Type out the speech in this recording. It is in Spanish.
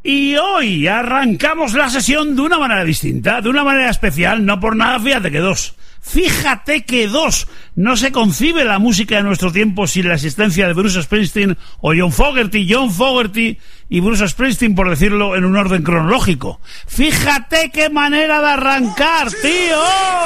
Y hoy arrancamos la sesión de una manera distinta, de una manera especial, no por nada, fíjate que dos. No se concibe la música de nuestro tiempo sin la existencia de Bruce Springsteen o John Fogerty y Bruce Springsteen, por decirlo en un orden cronológico. Fíjate qué manera de arrancar, tío.